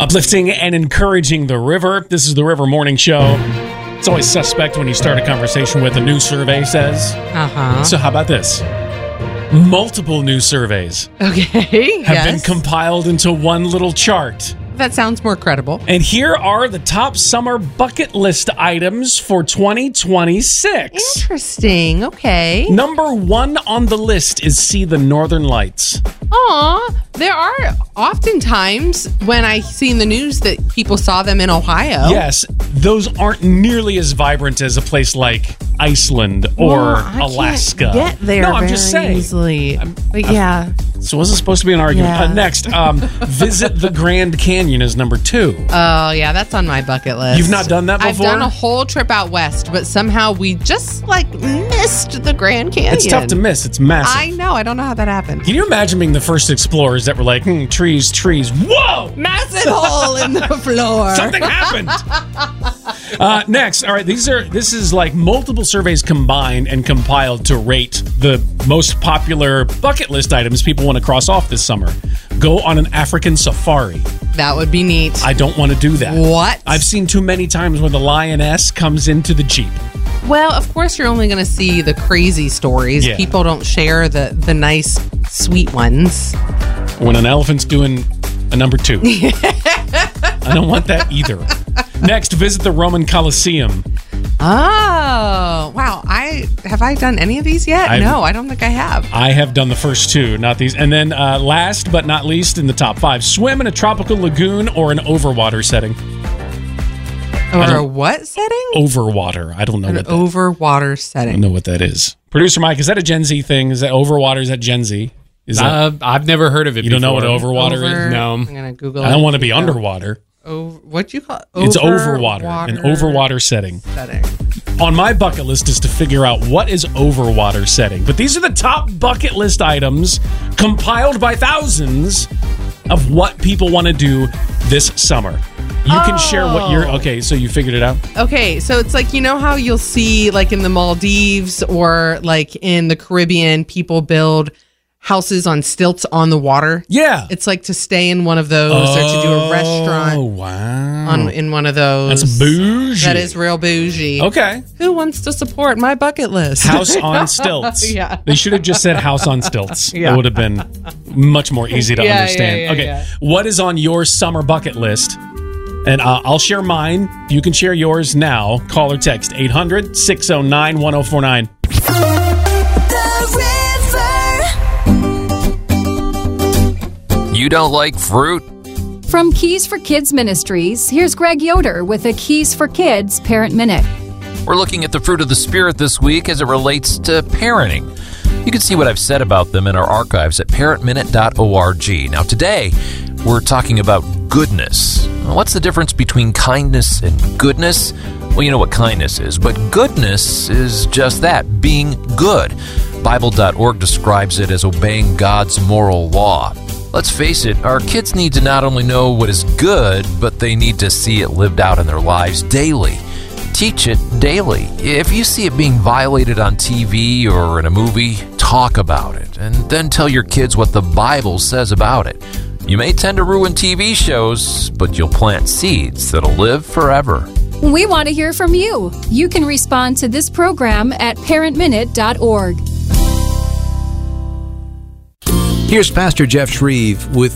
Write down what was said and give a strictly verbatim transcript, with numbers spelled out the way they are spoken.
Uplifting and encouraging the river. This is the River Morning Show. It's always suspect when you start a conversation with a new survey says. Uh-huh. So how about this? Multiple new surveys Okay, have yes. been compiled into one little chart. That sounds more credible. And here are the top summer bucket list items for twenty twenty-six. Interesting. Okay. Number one on the list is see the Northern Lights. Aw, there are often times when I see in the news that people saw them in Ohio. Yes, those aren't nearly as vibrant as a place like Iceland or Well, I Alaska. Can't get there no, I'm very just saying. easily. But yeah. So was it supposed to be an argument? Yeah. Uh, next, um, visit the Grand Canyon is number two. Oh, yeah, that's on my bucket list. You've not done that before? I've done a whole trip out west, but somehow we just, like, missed the Grand Canyon. It's tough to miss. It's massive. I know. I don't know how that happened. Can you imagine being the first explorers that were like, hmm, trees, trees. Whoa! Massive hole in the floor. Something happened. Uh, next, all right, these are this is like multiple surveys combined and compiled to rate the most popular bucket list items people want to cross off this summer. Go on an African safari. That would be neat. I don't want to do that. What? I've seen too many times where the lioness comes into the Jeep. Well, of course, you're only going to see the crazy stories. Yeah. People don't share the, the nice, sweet ones. When an elephant's doing a number two. I don't want that either. Next, visit the Roman Colosseum. Oh, wow. I have I done any of these yet? I've- no, I don't think I have. I have done the first two, not these. And then uh, last but not least in the top five, swim in a tropical lagoon or an overwater setting. Or a don't- what setting? Overwater. I don't know An what that, overwater I don't setting. know what that is. Producer Mike, is that a Gen Z thing? Is that overwater? Is that Gen Z? Is that, Uh, I've never heard of it you don't know what before. overwater Over- is? No. I'm going to Google I it. don't want to be Yeah. underwater. Over, what'd you call it? It's overwater, an overwater setting. setting. On my bucket list is to figure out what is overwater setting. But these are the top bucket list items compiled by thousands of what people want to do this summer. You can share what you're... Oh. Okay, so you figured it out? Okay, so it's like, you know how you'll see like in the Maldives or like in the Caribbean, people build houses on stilts on the water? Yeah. It's like to stay in one of those or to do a Oh, restaurant wow. on in one of those. That's bougie. That is real bougie. Okay. Who wants to support my bucket list? House on stilts. Yeah. They should have just said house on stilts. Yeah. It would have been much more easy to Yeah, understand. yeah, yeah, okay. yeah. What is on your summer bucket list? And uh, I'll share mine. You can share yours now. Call or text eight hundred, six oh nine, one oh four nine. You don't like fruit? From Keys for Kids Ministries, here's Greg Yoder with a Keys for Kids Parent Minute. We're looking at the fruit of the Spirit this week as it relates to parenting. You can see what I've said about them in our archives at parent minute dot org. Now today, we're talking about goodness. What's the difference between kindness and goodness? Well, you know what kindness is, but goodness is just that, being good. Bible dot org describes it as obeying God's moral law. Let's face it, our kids need to not only know what is good, but they need to see it lived out in their lives daily. Teach it daily. If you see it being violated on T V or in a movie, talk about it, and then tell your kids what the Bible says about it. You may tend to ruin T V shows, but you'll plant seeds that'll live forever. We want to hear from you. You can respond to this program at parent minute dot org. Here's Pastor Jeff Shreve with